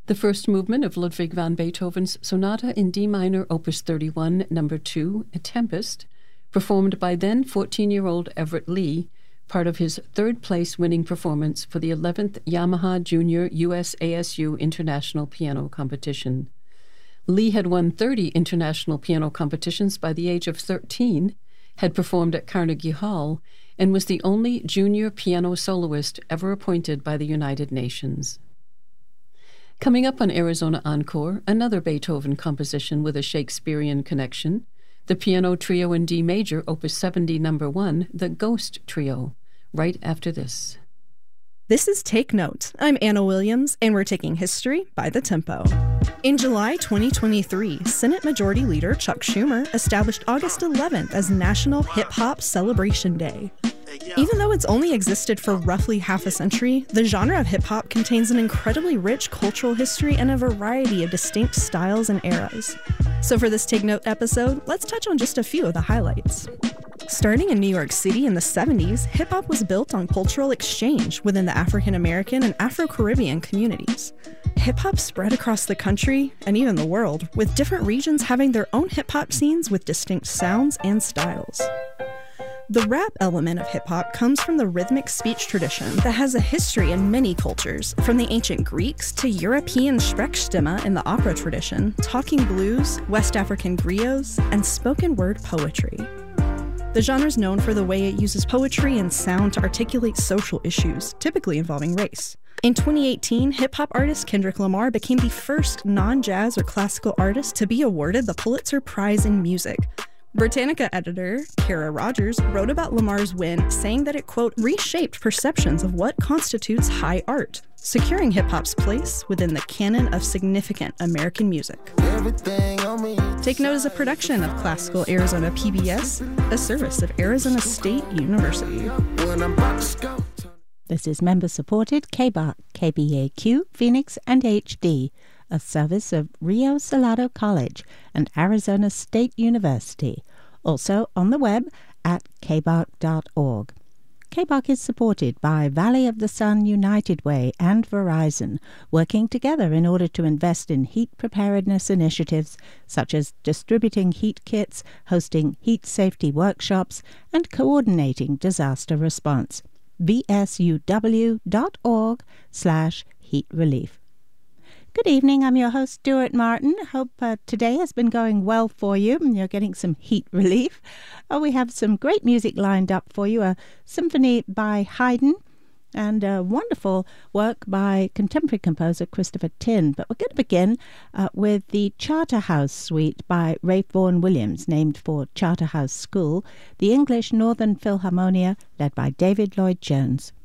The first movement of Ludwig van Beethoven's Sonata in D minor, Opus 31, No. 2, A Tempest, performed by then 14-year-old Everett Lee, part of his third-place winning performance for the 11th Yamaha Junior USASU International Piano Competition. Lee had won 30 international piano competitions by the age of 13, had performed at Carnegie Hall, and was the only junior piano soloist ever appointed by the United Nations. Coming up on Arizona Encore, another Beethoven composition with a Shakespearean connection, the piano trio in D major, Opus 70, No. 1, the Ghost Trio, right after this. This is Take Note. I'm Anna Williams, and we're taking history by the tempo. In July 2023, Senate Majority Leader Chuck Schumer established August 11th as National Hip Hop Celebration Day. Even though it's only existed for roughly half a century, the genre of hip hop contains an incredibly rich cultural history and a variety of distinct styles and eras. So for this Take Note episode, let's touch on just a few of the highlights. Starting in New York City in the 70s, hip-hop was built on cultural exchange within the African American and Afro-Caribbean communities. Hip-hop spread across the country, and even the world, with different regions having their own hip-hop scenes with distinct sounds and styles. The rap element of hip-hop comes from the rhythmic speech tradition that has a history in many cultures, from the ancient Greeks to European Sprechstimme in the opera tradition, talking blues, West African griots, and spoken word poetry. The genre is known for the way it uses poetry and sound to articulate social issues, typically involving race. In 2018, hip-hop artist Kendrick Lamar became the first non-jazz or classical artist to be awarded the Pulitzer Prize in Music. Britannica editor Kara Rogers wrote about Lamar's win, saying that it, quote, reshaped perceptions of what constitutes high art, securing hip-hop's place within the canon of significant American music. Take Note is a production of Classical Arizona PBS, a service of Arizona State University. This is member-supported KBAQ, KBAQ, Phoenix, and HD, a service of Rio Salado College and Arizona State University, also on the web at kbark.org. KBAQ is supported by Valley of the Sun United Way and Verizon, working together in order to invest in heat preparedness initiatives such as distributing heat kits, hosting heat safety workshops, and coordinating disaster response. vsuw.org/heat relief. Good evening, I'm your host, Stuart Martin. Hope today has been going well for you and you're getting some heat relief. We have some great music lined up for you, a symphony by Haydn and a wonderful work by contemporary composer Christopher Tin. But we're going to begin with the Charterhouse Suite by Ralph Vaughan Williams, named for Charterhouse School, the English Northern Philharmonia, led by David Lloyd Jones.